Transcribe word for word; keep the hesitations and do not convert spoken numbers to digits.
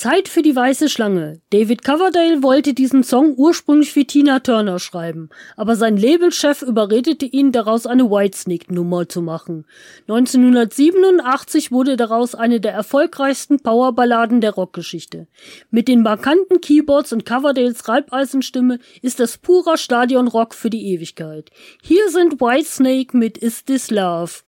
Zeit für die weiße Schlange. David Coverdale wollte diesen Song ursprünglich für Tina Turner schreiben, aber sein Labelchef überredete ihn, daraus eine Whitesnake-Nummer zu machen. neunzehnhundertsiebenundachtzig wurde daraus eine der erfolgreichsten Powerballaden der Rockgeschichte. Mit den markanten Keyboards und Coverdales Reibeisenstimme ist das purer Stadionrock für die Ewigkeit. Hier sind Whitesnake mit Is This Love?